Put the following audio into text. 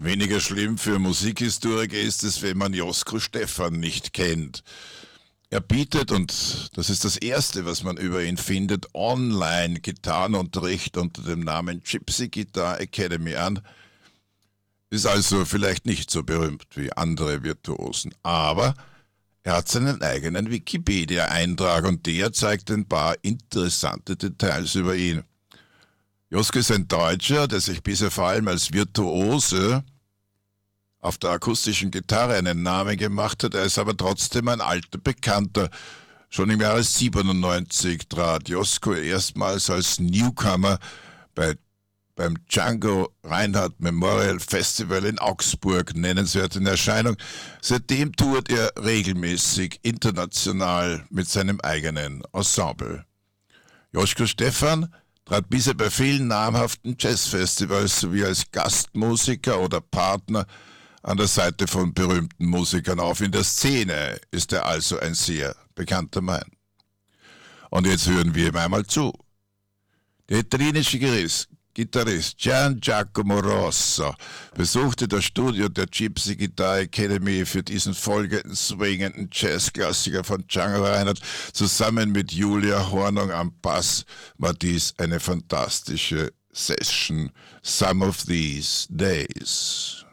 Weniger schlimm für Musikhistoriker ist es, wenn man Josko Stephan nicht kennt. Er bietet, und das ist das Erste, was man über ihn findet, online Gitarrenunterricht unter dem Namen Gypsy Guitar Academy an. Ist also vielleicht nicht so berühmt wie andere Virtuosen, aber er hat seinen eigenen Wikipedia-Eintrag und der zeigt ein paar interessante Details über ihn. Josko ist ein Deutscher, der sich bisher vor allem als Virtuose auf der akustischen Gitarre einen Namen gemacht hat. Er ist aber trotzdem ein alter Bekannter. Schon im Jahre 97 trat Josko erstmals als Newcomer beim Django Reinhardt Memorial Festival in Augsburg nennenswert in Erscheinung. Seitdem tourt er regelmäßig international mit seinem eigenen Ensemble. Josko Stephan trat bisher bei vielen namhaften Jazzfestivals sowie als Gastmusiker oder Partner an der Seite von berühmten Musikern auf. In der Szene ist er also ein sehr bekannter Mann. Und jetzt hören wir ihm einmal zu. Der italienische Gitarrist Gian Giacomo Rossa besuchte das Studio der Gypsy Guitar Academy für diesen folgenden swingenden Jazzklassiker von Django Reinhardt. Zusammen mit Julia Hornung am Bass war dies eine fantastische Session. Some of These Days.